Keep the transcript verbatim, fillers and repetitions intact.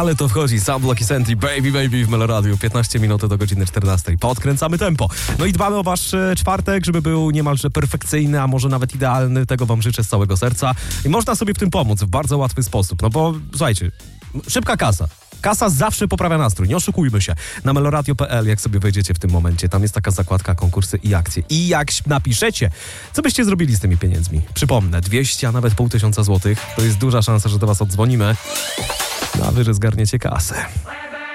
ale to wchodzi. Sam Block i Sentry, Baby Baby w Meloradiu. piętnaście minut do godziny czternastej. Podkręcamy tempo. No i dbamy o wasz e, czwartek, żeby był niemalże perfekcyjny, a może nawet idealny. Tego wam życzę z całego serca. I można sobie w tym pomóc w bardzo łatwy sposób. No bo, słuchajcie, szybka kasa. Kasa zawsze poprawia nastrój, nie oszukujmy się. Na meloradio kropka p l, jak sobie wejdziecie w tym momencie, tam jest taka zakładka konkursy i akcje. I jak napiszecie, co byście zrobili z tymi pieniędzmi? Przypomnę, dwieście, a nawet pół tysiąca złotych. To jest duża szansa, że do was oddzwonimy. No a wy, że zgarniecie kasę.